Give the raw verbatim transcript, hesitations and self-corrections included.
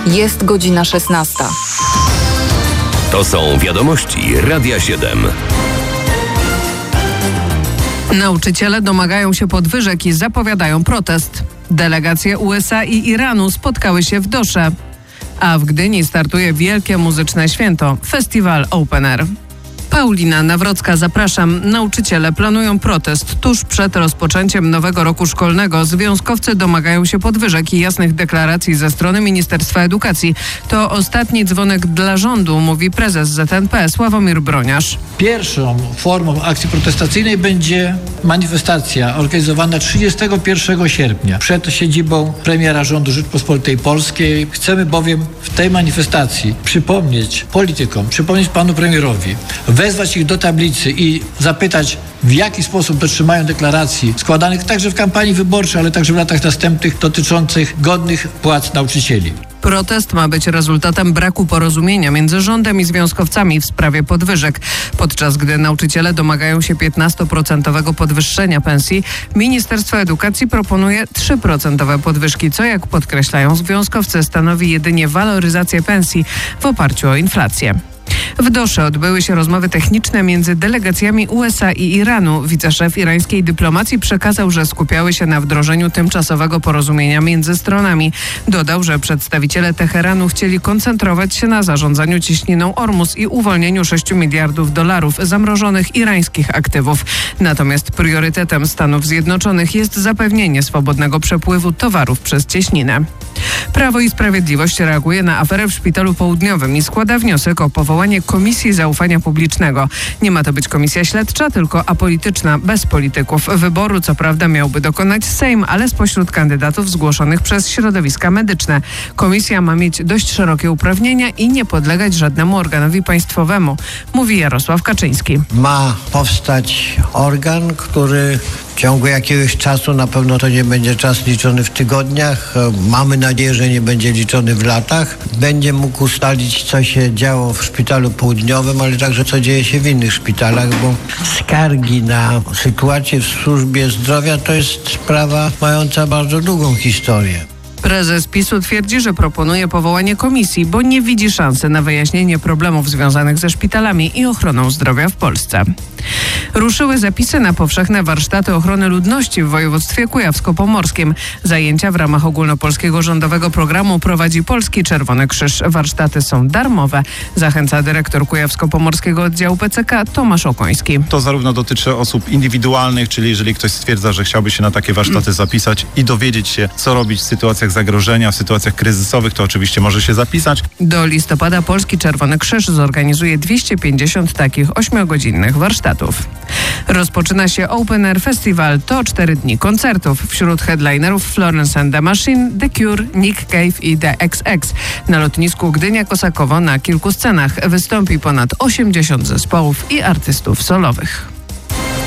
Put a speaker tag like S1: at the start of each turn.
S1: Jest godzina szesnasta.
S2: To są wiadomości Radia siedem.
S3: Nauczyciele domagają się podwyżek i zapowiadają protest. Delegacje U S A i Iranu spotkały się w Dosze. A w Gdyni startuje wielkie muzyczne święto – Festiwal Open Air. Paulina Nawrocka, zapraszam. Nauczyciele planują protest. Tuż przed rozpoczęciem nowego roku szkolnego związkowcy domagają się podwyżek i jasnych deklaracji ze strony Ministerstwa Edukacji. To ostatni dzwonek dla rządu, mówi prezes Z N P Sławomir Broniarz.
S4: Pierwszą formą akcji protestacyjnej będzie manifestacja organizowana trzydziestego pierwszego sierpnia przed siedzibą premiera rządu Rzeczypospolitej Polskiej. Chcemy bowiem w tej manifestacji przypomnieć politykom, przypomnieć panu premierowi, wezwać ich do tablicy i zapytać, w jaki sposób dotrzymają deklaracji składanych także w kampanii wyborczej, ale także w latach następnych dotyczących godnych płac nauczycieli.
S3: Protest ma być rezultatem braku porozumienia między rządem i związkowcami w sprawie podwyżek. Podczas gdy nauczyciele domagają się piętnastoprocentowego podwyższenia pensji, Ministerstwo Edukacji proponuje trzy procent podwyżki, co jak podkreślają związkowcy stanowi jedynie waloryzację pensji w oparciu o inflację. W Dosze odbyły się rozmowy techniczne między delegacjami U S A i Iranu. Wiceszef irańskiej dyplomacji przekazał, że skupiały się na wdrożeniu tymczasowego porozumienia między stronami. Dodał, że przedstawiciele Teheranu chcieli koncentrować się na zarządzaniu ciśniną Ormus i uwolnieniu sześciu miliardów dolarów zamrożonych irańskich aktywów. Natomiast priorytetem Stanów Zjednoczonych jest zapewnienie swobodnego przepływu towarów przez cieśninę. Prawo i Sprawiedliwość reaguje na aferę w Szpitalu Południowym i składa wniosek o powołanie Komisji Zaufania Publicznego. Nie ma to być komisja śledcza, tylko apolityczna, bez polityków. Wyboru co prawda miałby dokonać Sejm, ale spośród kandydatów zgłoszonych przez środowiska medyczne. Komisja ma mieć dość szerokie uprawnienia i nie podlegać żadnemu organowi państwowemu, mówi Jarosław Kaczyński.
S5: Ma powstać organ, który w ciągu jakiegoś czasu, na pewno to nie będzie czas liczony w tygodniach, mamy nadzieję, że nie będzie liczony w latach, będzie mógł ustalić, co się działo w Szpitalu Południowym, ale także co dzieje się w innych szpitalach, bo skargi na sytuację w służbie zdrowia to jest sprawa mająca bardzo długą historię.
S3: Prezes PiSu twierdzi, że proponuje powołanie komisji, bo nie widzi szansy na wyjaśnienie problemów związanych ze szpitalami i ochroną zdrowia w Polsce. Ruszyły zapisy na powszechne warsztaty ochrony ludności w województwie kujawsko-pomorskim. Zajęcia w ramach ogólnopolskiego rządowego programu prowadzi Polski Czerwony Krzyż. Warsztaty są darmowe. Zachęca dyrektor kujawsko-pomorskiego oddziału P C K Tomasz Okoński.
S6: To zarówno dotyczy osób indywidualnych, czyli jeżeli ktoś stwierdza, że chciałby się na takie warsztaty zapisać i dowiedzieć się, co robić w sytuacjach zagrożenia, w sytuacjach kryzysowych, to oczywiście może się zapisać.
S3: Do listopada Polski Czerwony Krzyż zorganizuje dwieście pięćdziesiąt takich ośmiogodzinnych warsztatów. Rozpoczyna się Open Air Festival. To cztery dni koncertów. Wśród headlinerów Florence and the Machine, The Cure, Nick Cave i The X X. Na lotnisku Gdynia-Kosakowo na kilku scenach wystąpi ponad osiemdziesiąt zespołów i artystów solowych.